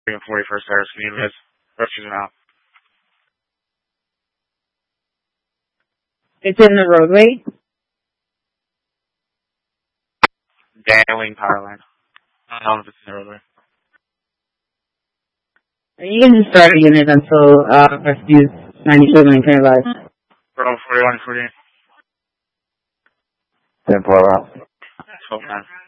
41st Harris, can you guys refuse now? It's in the roadway? Dangling power line. I don't know if it's in the roadway. You can just start a unit until refuse 92 and can advise. Bro, 41, 48. 10-4 out. 12 9.